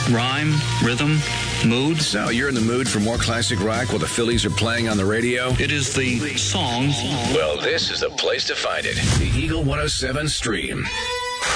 rhyme, rhythm, mood. So, you're in the mood for more classic rock while the Phillies are playing on the radio? It is the song. Well, this is the place to find it. The Eagle 107 Stream.